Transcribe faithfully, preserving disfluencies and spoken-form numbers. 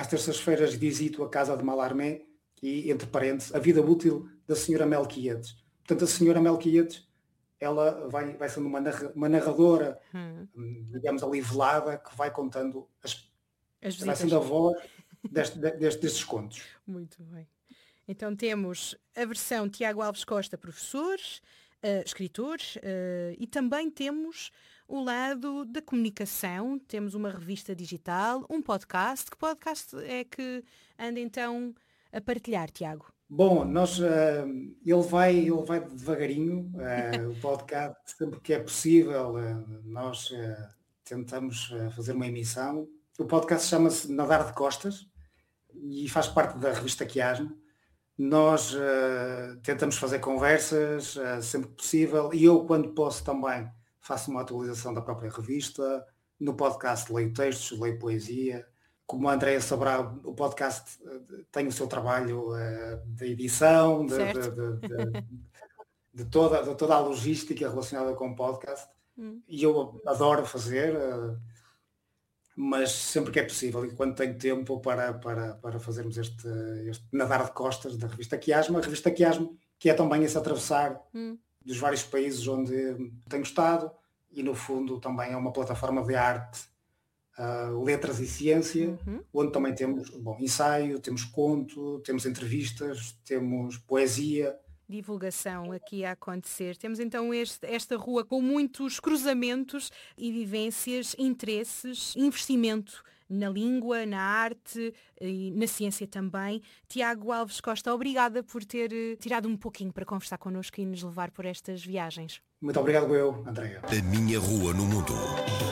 terças-feiras visito a casa de Mallarmé e, entre parênteses, a vida útil da senhora Melquiades. Portanto, a senhora Melquiades, ela vai, vai sendo uma, narra, uma narradora, hum. digamos ali, velada, que vai contando, as, as vai sendo a voz deste, deste, destes contos. Muito bem. Então temos a versão Tiago Alves Costa, professor, uh, escritor, uh, e também temos o lado da comunicação, temos uma revista digital, um podcast. Que podcast é que anda então a partilhar, Tiago? Bom, nós, uh, ele, vai, ele vai devagarinho, uh, o podcast, sempre que é possível, uh, nós uh, tentamos uh, fazer uma emissão. O podcast chama-se Nadar de Costas e faz parte da revista Quiasmo. Nós uh, tentamos fazer conversas uh, sempre que possível e eu, quando posso, também faço uma atualização da própria revista. No podcast leio textos, leio poesia. Como a Andreia saberá, o podcast tem o seu trabalho uh, de edição, de, de, de, de, de, toda, de toda a logística relacionada com o podcast. Hum. E eu adoro fazer, uh, mas sempre que é possível e quando tenho tempo para, para, para fazermos este, este nadar de costas da revista Quiasmo, a revista Quiasmo, que é também esse atravessar hum. dos vários países onde tenho estado e, no fundo, também é uma plataforma de arte, Uh, letras e ciência, uhum. onde também temos bom, ensaio, temos conto, temos entrevistas, temos poesia. Divulgação aqui a acontecer. Temos então este, esta rua com muitos cruzamentos e vivências, interesses, investimento na língua, na arte e na ciência também. Tiago Alves Costa, obrigada por ter tirado um pouquinho para conversar connosco e nos levar por estas viagens. Muito obrigado eu, Andreia. A minha rua no mundo.